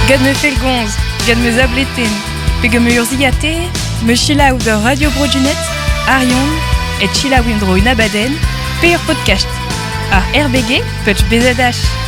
Gad me felgonz, gad me zableten, pegem ur zigate, me chila ou da Radio Brodunet, Arion, et chila windro unabaden, pe ur podcast. Ar RBG, petch bezadash.